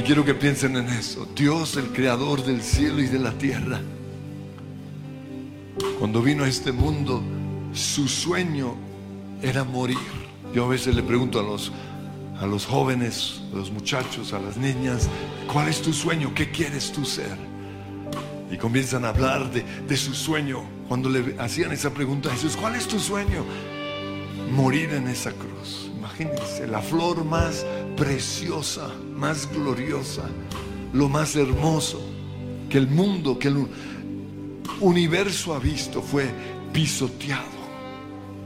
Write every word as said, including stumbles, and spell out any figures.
quiero que piensen en eso. Dios, el creador del cielo y de la tierra, cuando vino a este mundo, su sueño era morir. Yo a veces le pregunto a los, a los jóvenes, a los muchachos, a las niñas, ¿cuál es tu sueño? ¿Qué quieres tú ser? Y comienzan a hablar de, de su sueño. Cuando le hacían esa pregunta a Jesús, ¿cuál es tu sueño? Morir en esa cruz. Imagínense, la flor más preciosa, más gloriosa, lo más hermoso que el mundo, que el universo ha visto, fue pisoteado.